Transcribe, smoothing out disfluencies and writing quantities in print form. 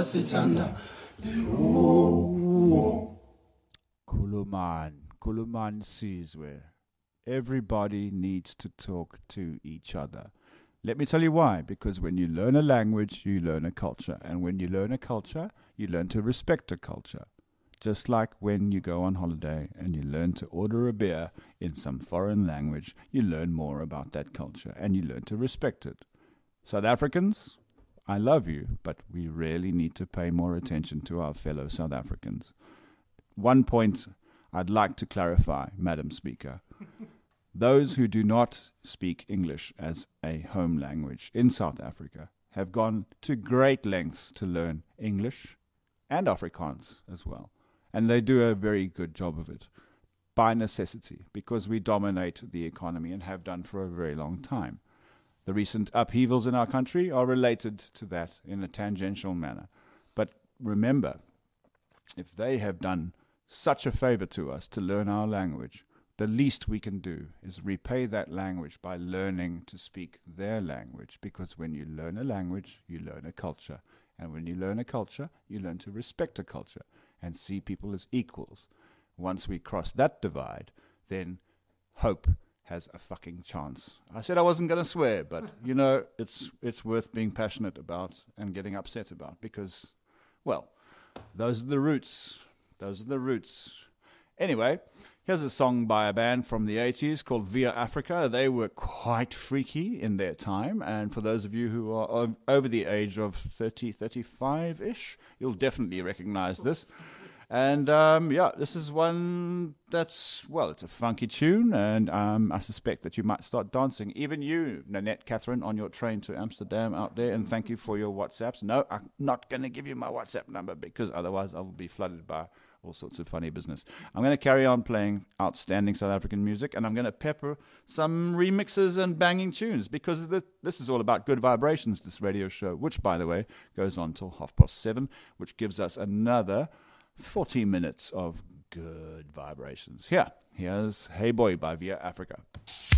Kuluman Sizwe. Everybody needs to talk to each other. Let me tell you why. Because when you learn a language, you learn a culture. And when you learn a culture, you learn to respect a culture. Just like when you go on holiday and you learn to order a beer in some foreign language, you learn more about that culture and you learn to respect it. South Africans, I love you, but we really need to pay more attention to our fellow South Africans. One point I'd like to clarify, Madam Speaker. Those who do not speak English as a home language in South Africa have gone to great lengths to learn English and Afrikaans as well. And they do a very good job of it by necessity because we dominate the economy and have done for a very long time. The recent upheavals in our country are related to that in a tangential manner. But remember, if they have done such a favor to us to learn our language, the least we can do is repay that language by learning to speak their language. Because when you learn a language, you learn a culture. And when you learn a culture, you learn to respect a culture and see people as equals. Once we cross that divide, then hope has a fucking chance. I said I wasn't going to swear, but, you know, it's worth being passionate about and getting upset about because, well, those are the roots. Those are the roots. Anyway, here's a song by a band from the 80s called Via Africa. They were quite freaky in their time. And for those of you who are over the age of 30, 35-ish, you'll definitely recognize this. And, yeah, this is one that's, well, it's a funky tune. And I suspect that you might start dancing. Even you, Nanette Catherine, on your train to Amsterdam out there. And thank you for your WhatsApps. No, I'm not going to give you my WhatsApp number because otherwise I will be flooded by all sorts of funny business. I'm going to carry on playing outstanding South African music, and I'm going to pepper some remixes and banging tunes because this is all about good vibrations, this radio show, which, by the way, goes on till 7:30, which gives us another 40 minutes of good vibrations. Here's Hey Boy by Via Africa.